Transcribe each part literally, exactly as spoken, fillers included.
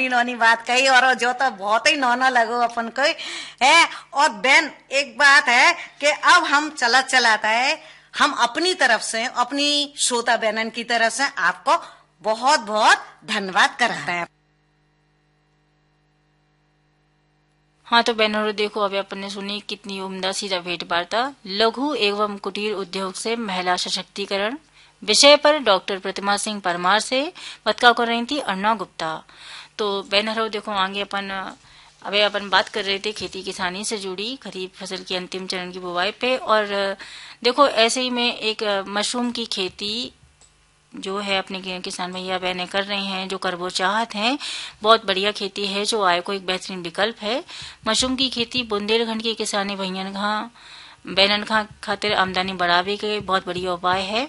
नौनी नौनी बात कही और जो तो बहुत ही नौना लगो अपन को है। और बहन एक बात है कि अब हम चला चलाता है, हम अपनी तरफ से, अपनी श्रोता बहनन की तरफ से आपको बहुत बहुत धन्यवाद करते हैं। हाँ तो बहनों देखो, अभी अपन ने सुनी कितनी उम्दा सीधा भेंट वार्ता लघु एवं कुटीर उद्योग से महिला सशक्तिकरण विषय पर डॉक्टर प्रतिमा सिंह परमार से बतका कर रही थी अर्णा गुप्ता। तो बहनों देखो आगे अपन अभी अपन बात कर रहे थे खेती किसानी से जुड़ी खरीफ फसल की अंतिम चरण की बुवाई पे। और देखो ऐसे ही में एक मशरूम की खेती जो है अपने किसान भैया बहने कर रहे हैं, जो कर वो चाहत हैं, बहुत बढ़िया खेती है जो आय को एक बेहतरीन विकल्प है। मशरूम की खेती बुंदेलखंड के किसानी भैया खा बहनन खा खातिर आमदनी बढ़ावे के बहुत बढ़िया उपाय है।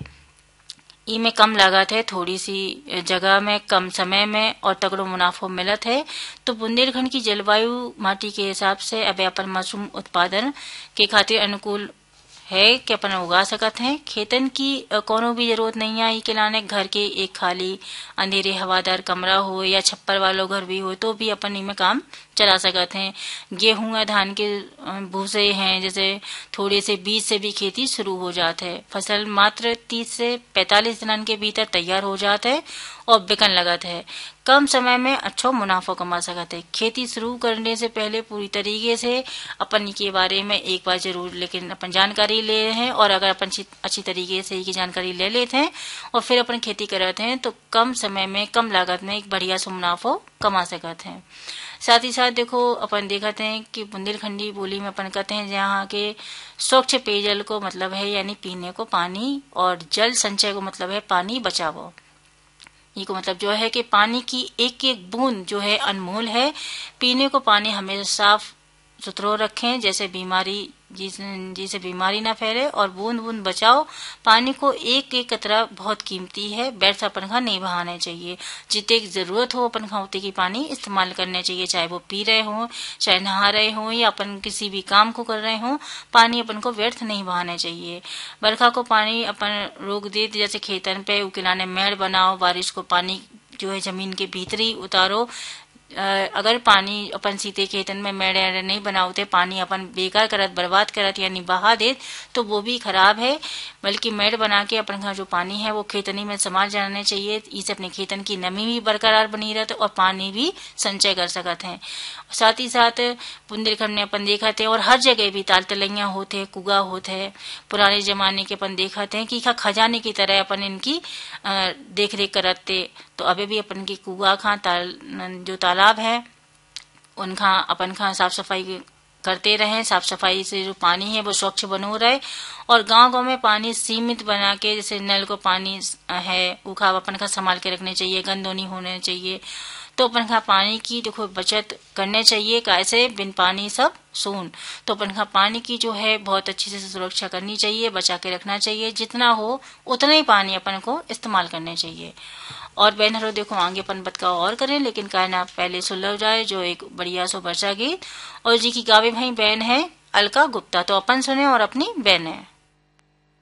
इनमें कम लागत है, थोड़ी सी जगह में कम समय में और तगड़ो मुनाफो मिलत है। तो बुंदेलखंड की जलवायु माटी के हिसाब से अब अपन मशरूम उत्पादन के खातिर अनुकूल है कि अपन उगा सकत हैं। खेतन की कोनो भी जरूरत नहीं आई के लाने घर के एक खाली अंधेरे हवादार कमरा हो या छप्पर वालों घर भी हो तो भी अपन इनमें काम चला सकते हैं। गेहूं या धान के भूसे हैं जैसे थोड़े से बीज से भी खेती शुरू हो जाते है। फसल मात्र तीस से पैंतालीस दिन के भीतर तैयार हो जाता है और बिकन लगत है। कम समय में अच्छा मुनाफा कमा सकते हैं। खेती शुरू करने से पहले पूरी तरीके से अपन के बारे में एक बार जरूर लेकिन अपन जानकारी ले रहे हैं, और अगर अपन अच्छी तरीके से की जानकारी ले लेते हैं और फिर अपन खेती करते हैं तो कम समय में कम लागत में एक बढ़िया सा मुनाफा कमा सकते हैं। साथ ही साथ देखो अपन देखते हैं कि बुंदेलखंडी बोली में अपन कहते हैं जहाँ के स्वच्छ पेयजल को मतलब है यानी पीने को पानी, और जल संचय को मतलब है पानी बचाओ। ये को मतलब जो है कि पानी की एक एक बूंद जो है अनमोल है। पीने को पानी हमेशा साफ सुथरा रखें जैसे बीमारी जिस जिसे बीमारी ना फैले, और बूंद बूंद बचाओ। पानी को एक एक कतरा बहुत कीमती है, व्यर्थ अपन का नहीं बहाना चाहिए। जितने की जरूरत हो अपन का उतने की पानी इस्तेमाल करने चाहिए, चाहे वो पी रहे हो, चाहे नहा रहे हो या अपन किसी भी काम को कर रहे हो। पानी अपन को व्यर्थ नहीं बहाना चाहिए। बरखा को पानी अपन रोक दे जैसे खेतन पे उकिलाने मेड़ बनाओ, बारिश को पानी जो है जमीन के भीतरी उतारो। अगर पानी अपन सीते खेतन में मेड़े नहीं बनाते, पानी अपन बेकार करत बर्बाद करत यानी बहा दे तो वो भी खराब है। बल्कि मेड़ बना के अपन का जो पानी है वो खेतनी में समाल जाने चाहिए। इससे अपने खेतन की नमी भी बरकरार बनी रहते और पानी भी संचय कर सकते हैं। साथ ही साथ बुंदेलखंड में अपन देखते हैं और हर जगह भी ताल तलैया होते, कुआ होते। पुराने जमाने के अपन देखते हैं कि खजाने की तरह अपन इनकी देख रेख करते। तो अभी भी अपन की कुआ खा ताल जो तालाब है उनका अपन खा साफ सफाई करते रहें। साफ सफाई से जो पानी है वो स्वच्छ बनो रहे। और गांव गांव में पानी सीमित बना के जैसे नल को पानी है उखा अपन का संभाल के रखने चाहिए, गंदो नहीं होने चाहिए। तो अपन का पानी की देखो बचत करने चाहिए। कैसे बिन पानी सब सून। तो अपन का पानी की जो है बहुत अच्छी से सुरक्षा करनी चाहिए, बचा के रखना चाहिए। जितना हो उतना ही पानी अपन को इस्तेमाल करने चाहिए। और बहनों देखो आगे अपन बतका और करें, लेकिन कहना पहले सुन लो जाए जो एक बढ़िया सो वर्षा गीत और जी की गावे भाई बहन है अलका गुप्ता। तो अपन सुने और अपनी बहन है।